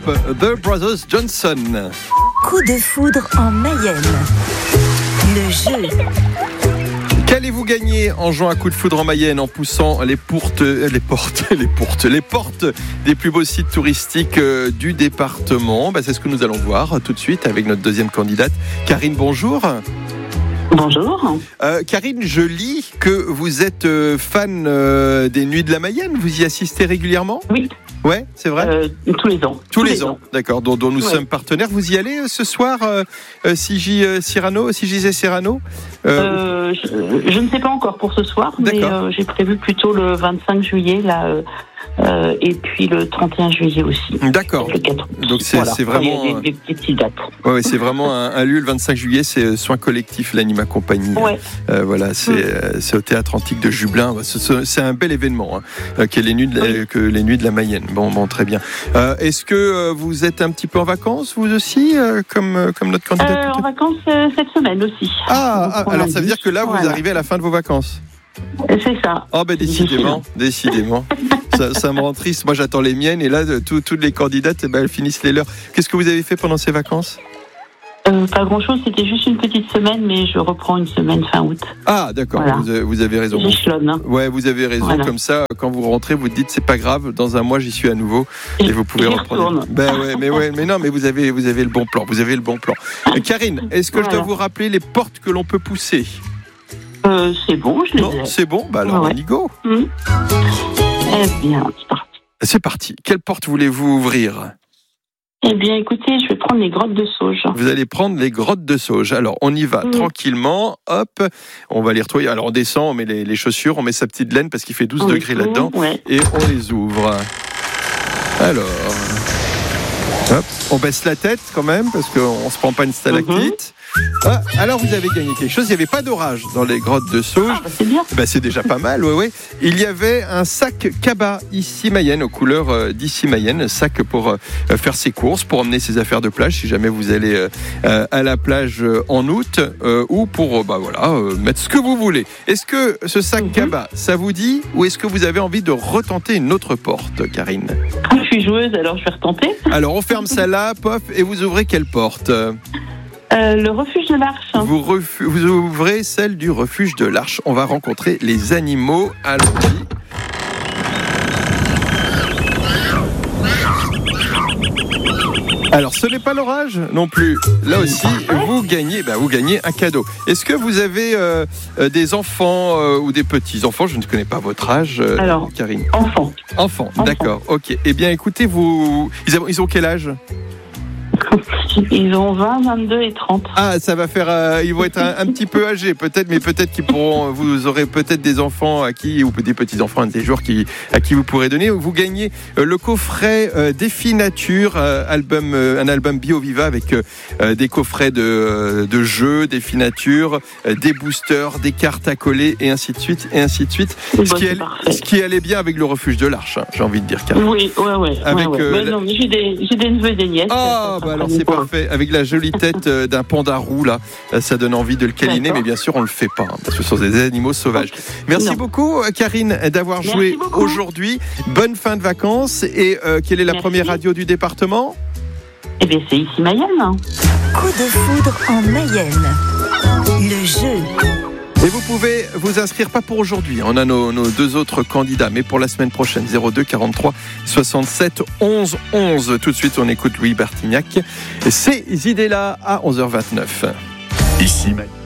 The Brothers Johnson. Coup de foudre en Mayenne. Le jeu. Qu'allez-vous gagner en jouant à coup de foudre en Mayenne, en poussant les portes des plus beaux sites touristiques du département? C'est ce que nous allons voir tout de suite avec notre deuxième candidate. Karine, bonjour. Bonjour. Karine, je lis que vous êtes fan des Nuits de la Mayenne. Vous y assistez régulièrement? Oui. Ouais, c'est vrai. Tous les ans. Tous les ans, d'accord. Dont nous sommes partenaires. Vous y allez ce soir, CJ Cyrano? Je ne sais pas encore pour ce soir, mais j'ai prévu plutôt le 25 juillet là. Et puis le 31 juillet aussi. D'accord. Donc c'est vraiment. Il y a des petites dates. Ouais, c'est vraiment un lieu. Le 25 juillet, c'est Soins Collectifs, l'Anima Compagnie. Ouais. Voilà, c'est au Théâtre Antique de Jublin. C'est un bel événement, que les Nuits de la Mayenne. Bon, très bien. Est-ce que vous êtes un petit peu en vacances, vous aussi, comme notre candidate? En vacances cette semaine aussi. Alors ça veut dire que là, vous arrivez à la fin de vos vacances. C'est ça. Décidément. Ça me rend triste. Moi, j'attends les miennes et là, toutes les candidates, elles finissent les leurs. Qu'est-ce que vous avez fait pendant ces vacances? Pas grand-chose. C'était juste une petite semaine, mais je reprends une semaine fin août. Ah, d'accord. Voilà. Vous avez raison. J'échelonne. Ouais, vous avez raison. Voilà. Comme ça, quand vous rentrez, vous dites c'est pas grave. Dans un mois, j'y suis à nouveau et vous pouvez reprendre. Mais vous avez le bon plan. Vous avez le bon plan. Karine, est-ce que je dois vous rappeler les portes que l'on peut pousser? C'est bon, je les ai. C'est bon. Alors on y go. Eh bien, c'est parti. C'est parti. Quelle porte voulez-vous ouvrir? Eh bien, écoutez, je vais prendre les grottes de Sauge. Vous allez prendre les grottes de Sauge. Alors, on y va tranquillement. Hop, on va les nettoyer. Alors, on descend, on met les chaussures, on met sa petite laine parce qu'il fait 12 degrés là-dedans. Ouais. Et on les ouvre. Alors, hop, on baisse la tête quand même parce qu'on ne se prend pas une stalactite. Alors vous avez gagné quelque chose. Il n'y avait pas d'orage dans les grottes de Sauge. C'est bien. C'est déjà pas mal. Ouais. Il y avait un sac Kaba ici Mayenne aux couleurs d'ici Mayenne, sac pour faire ses courses, pour emmener ses affaires de plage si jamais vous allez à la plage en août ou pour mettre ce que vous voulez. Est-ce que ce sac Kaba, ça vous dit, ou est-ce que vous avez envie de retenter une autre porte, Karine? Je suis joueuse, alors je vais retenter. Alors on ferme celle-là, pof, et vous ouvrez quelle porte? Le refuge de l'Arche. Vous ouvrez celle du refuge de l'Arche. On va rencontrer les animaux. Allons-y. Alors, ce n'est pas l'orage non plus. Là aussi, vous gagnez un cadeau. Est-ce que vous avez des enfants ou des petits-enfants? Je ne connais pas votre âge, Karine. Enfants, d'accord. Ok. Eh bien, écoutez, ils ont quel âge? Ils ont 20, 22 et 30. Ah, ça va faire... ils vont être un petit peu âgés, peut-être, mais peut-être qu'ils pourront... Vous aurez peut-être des enfants ou des petits-enfants, un des jours à qui vous pourrez donner. Vous gagnez le coffret Défi Nature, un album BioViva avec des coffrets de jeux, Défi Nature, des boosters, des cartes à coller, et ainsi de suite, et ainsi de suite. Ce qui allait bien avec le refuge de l'Arche, j'ai envie de dire, Karine. Oui. Non, mais j'ai des neveux et des nièces. Alors c'est parfait. Avec la jolie tête d'un panda roux, là, ça donne envie de le câliner, mais bien sûr, on ne le fait pas, parce que ce sont des animaux sauvages. Merci beaucoup, Karine, d'avoir joué aujourd'hui. Bonne fin de vacances. Et quelle est la première radio du département? Eh bien, c'est ici Mayenne. Coup de foudre en Mayenne. Le jeu. Et vous pouvez vous inscrire, pas pour aujourd'hui, on a nos deux autres candidats, mais pour la semaine prochaine, 02 43 67 11 11. Tout de suite, on écoute Louis Bertignac. Ces idées-là à 11h29. Ici Mayenne.